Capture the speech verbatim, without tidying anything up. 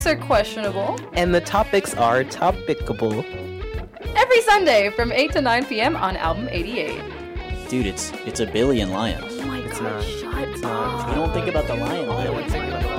are questionable. And the topics are topicable. Every Sunday from eight to nine p.m. on Album eighty-eight. Dude, it's it's a billion lions. Oh my It's god, not. shut It's up. not. You don't think about the lion. I Billy. would think about